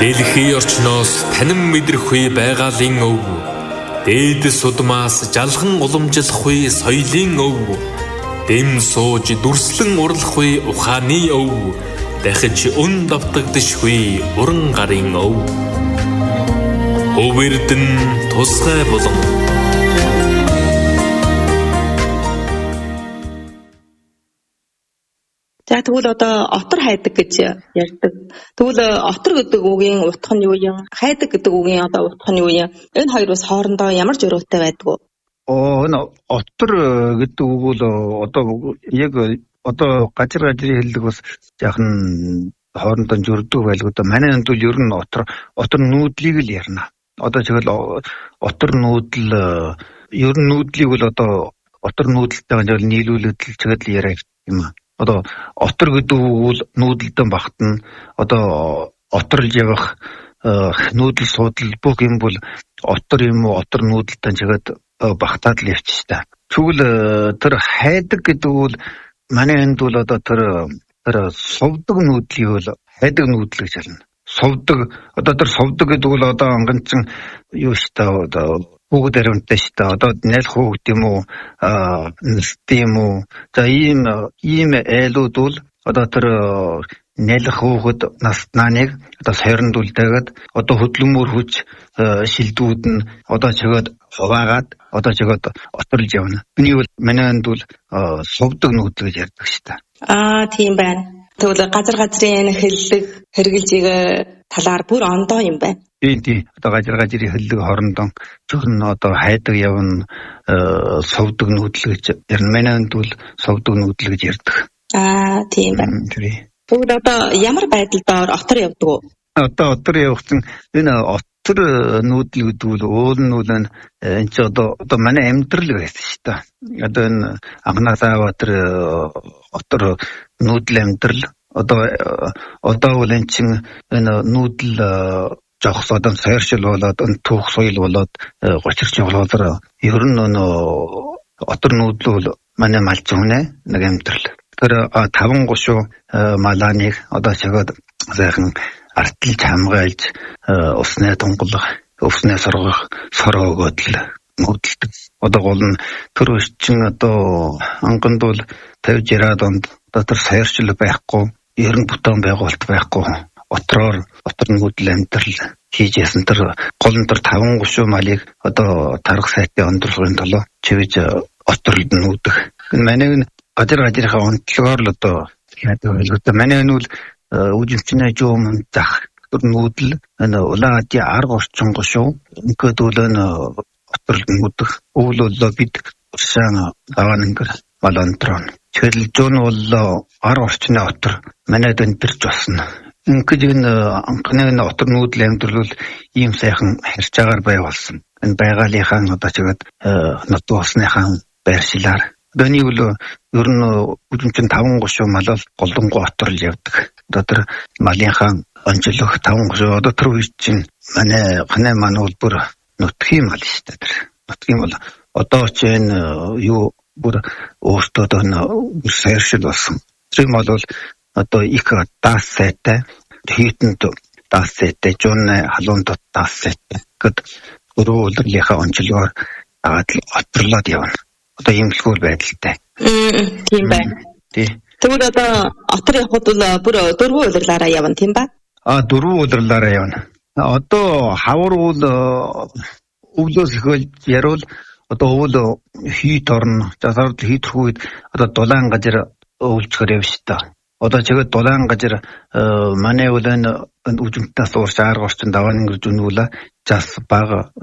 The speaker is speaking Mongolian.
Дэлхийн орчноос танин мэдрэхгүй байгалийн өв. Дээдэс удмаас жалхан уламжлахгүй соёлын өв. Дэм сууж дүрслэн урлахгүй ухааны өв. Дахиж өн давтагдшгүй уран гарын өв. Өвөрдөн тусгай болон За тэгвэл одоо отор хайдаг гэж ярьдаг. Тэгвэл отор гэдэг үгийн утга нь юу юм? Хайдаг гэдэг үгийн одоо утга нь юу юм? Энэ хоёр бас хоорондоо ямар зориулттай байдаг вэ? Энэ отор гэдэг үг бол одоо яг одоо газар газрын хэллэг бас яахан хоорондоо зөрдөг байлгүй да. Манай энд бол ер нь отор нүүдлийг л ярина. Одоо тэгэл отор нүүдэл ер нь нүүдлийг бол одоо отор нүүдэлтэйгээ нийлүүлээд л тэгэл яриа юм аа. Одоо отор гэдэг үг нүүдэлдэн багтана. Одоо оторлж явах нүүдэл суудал бүх юм бол отор юм уу отор нүүдэлтэн чигээд багтаад л явчих та. Тэгвэл тэр хайдаг гэдэг бол манай энд бол одоо тэр совдог нүүдлийг бол хайдаг нүүдэл гэж хэлнэ. Совдог одоо тэр совдог гэдэг бол одоо анганчин юу ш та одоо бүгд аримтай ш та одоо найл хөөгд юм уу нэст юм уу за ийм айлууд бол одоо тэр нэлэх хөөгд наснаныг одоо сойрондуулдаг одоо хөдлөмөр хүч шилдүүд нь одоо чигээд хуваагаад одоо чигээд оторлж явна. Энийг бол манай энд бол совдог нүүдэл гэж ярьдаг ш та. Тийм байна. Тэгвэл газар газрын хэллэг хэрэгжилжийг талаар бүр ондоо юм байна. Тийм. Одоо газар газрын хэллэг хоорондоо зөвхөн одоо хайдаг явна совдог нүүдэл гэж ярина. Манай энд бол совдог нүүдэл гэж ярьдаг. Тийм байна. Тэгвэл одоо ямар байдлаар отор явдаг вэ? Одоо отор явсан энэ отор нүүдэл гэдэг бол уул нь бол энэ ч одоо манай амьдрал байсан ш та. Одоо энэ анхнаасаа тэр отор нүүдэл амьдрал одоо бол энэ чин энэ нүүдэл жоохс одоо сойршил болоод энэ түүх соёл болоод гочирч явуулаад ер нь отор нүүдэл бол манай малчуунэ нэг амьдрал. Тэр 5 гушуу малааныг одоо чигээд сайхан артилж хамгаалж усны тунгалах, усны соргох, сороо өгөөд л нүүдэлдэг. Одоо гол нь тэр өччин одоо анганд бол 50-60-аад онд одоо тэр сойршил байхгүй, ер нь бутан байгуулалт байхгүй. Отор нүүдэл амьдрал хийж ясан тэр гол нь тэр 5 гушуу малыг одоо тарах сайтын онцлогын төлөө чивэж оторлд нүүдэх. Манай газар газрынхаа онцлогоор л одоо яадаг байлгүй. Манай энэ бол үжимчнээ жуум зах тэр нүүдэл энэ улаадын арга орчин гушуу ингээд бол энэ оторлд нүүдэх. Өвөл бол бид уршаан аваа нэнгэр малонтрон. Тэгэл жуун бол арга орчны отор манайд өнтөрч басна. Ингээд энэ анхны отор нүүдэл амьдрал бол ийм сайхан харьцаагаар байгуулсан. Энэ байгаалынхаа одоо чигээд нот усныхаа байршилаар Дәний бол ер нь үдэмчин 5 гушуу малал голдонгоо оторлж явдаг. Одоо тэр малынхаа онцлог 5 гушуу одоо тэр үе чинь манай ханаа маань бол бүр нутгийн мал шүү дээ. Тэр нутгийн мал одоо ч энэ юу бүр өөртөө бүр сойршил болсон. Тэр мал бол одоо их даас сайтай хийтэнд даас сайтай жуунны халуунд даас сайтай. Гэт өрөө үлрэлийнхаа онцлогоор оторлоод явна. Одоо ийм л байдалтай. Тийм байна. Тэгвэл одоо отор явхад бол бүр 4 улирлаараа явна тийм ба? 4 улирлаараа явна. Одоо хавар бол өвлөөс ихэлж ярил одоо өвөл хийт орно. Засард хийх үед одоо дулаан газар өвлцгөр явж та. Одоо чигээр дулаан газар манай үлэн үжимтнаас уурч арга орчин даваа нэнгэрж үнүүлээ. Жас бага